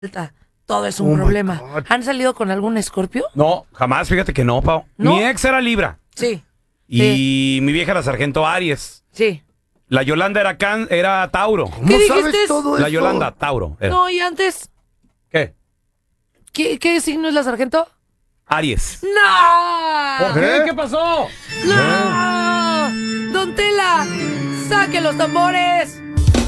todo es un problema. ¿Han salido con algún Escorpio? No, jamás, fíjate que no, Pau. ¿No? Mi ex era Libra. Sí. Y mi vieja era sargento Aries. Sí. La Yolanda era Tauro. ¿Qué dijiste? La Yolanda, Tauro. Era. No, y antes, ¿Qué? ¿qué signo es la sargento? Aries. ¡No! ¿Por qué? ¿Qué pasó? ¡No! ¡Don Tela! ¡Saque los tambores!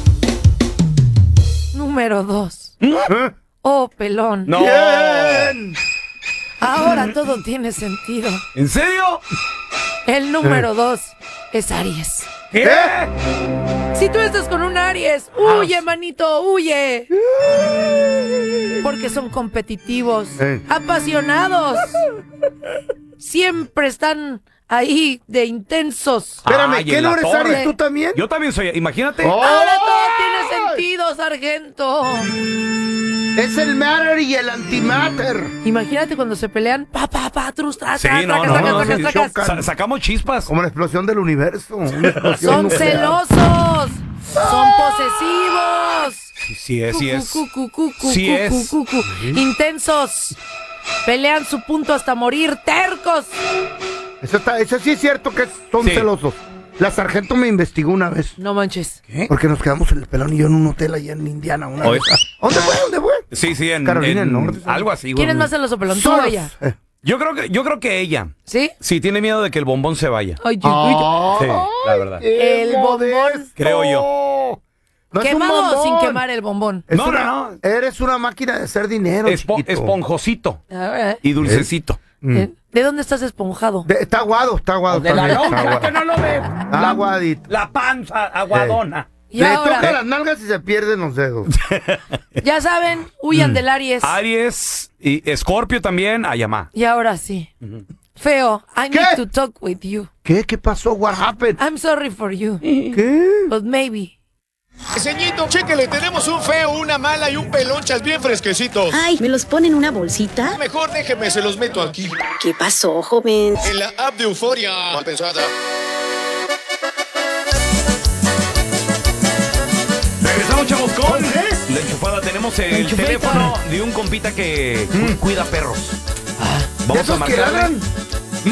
Número 2. Oh, pelón. No. Bien. Ahora todo tiene sentido. ¿En serio? El número 2 es Aries. ¿Qué? Si tú estás con un Aries, huye, manito, huye. Porque son competitivos, apasionados. Siempre están ahí de intensos. Espérame, Ay, ¿qué en no la eres torre. Aries tú también? Yo también soy, imagínate. Ahora todo tiene sentido, sargento. Es el matter y el antimatter. Imagínate cuando se pelean, Sí, sacamos chispas. Como la explosión del universo. Una explosión Son nuclear. celosos, son posesivos. Sí es. Sí es. Intensos. Pelean su punto hasta morir, tercos. Eso sí es cierto que son celosos. La sargento me investigó una vez. No manches. ¿Qué? Porque nos quedamos en el pelón y yo en un hotel allá en Indiana una vez. ¿Dónde fue? Sí, en Carolina del Norte. algo así. ¿Quién es güey. más celoso, pelón? ¿Tú o Solos. ella? Yo creo que ella. ¿Sí? Sí, tiene miedo de que el bombón se vaya. Ay, Sí, la verdad. El bombón. Creo yo. No es un Quemado o bombón. sin quemar el bombón. Es No. Eres una máquina de hacer dinero, chiquito. Esponjosito A ver, y dulcecito. ¿De dónde estás esponjado? Está aguado. De la lonja, que no lo ve. Aguadito. La panza aguadona. Y Le ahora, toca las nalgas y se pierden los dedos. ya saben, huyan del Aries. Aries y Escorpio también, Ayamá. Y ahora sí. Feo, I ¿Qué? need to talk with you. ¿Qué pasó? What happened? I'm sorry for you, ¿Qué? but maybe. Señito, chéquele, tenemos un feo, una mala y un pelonchas bien fresquecitos. Ay, ¿me los pone en una bolsita? Mejor déjeme, se los meto aquí. ¿Qué pasó, joven? En la app de Euforia. Mal pensada. Regresamos, chavos, con la enchufada. Tenemos el teléfono de un compita que cuida perros. Vamos a ¿Esos que marcarle. ladran?